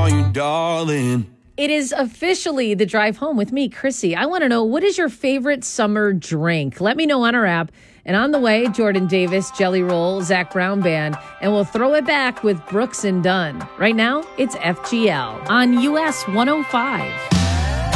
call you darling. It is officially the drive home with me, Chrissy. I want to know, what is your favorite summer drink? Let me know on our app. And on the way, Jordan Davis, Jelly Roll, Zach Brown Band. And we'll throw it back with Brooks and Dunn. Right now, it's FGL on US 105.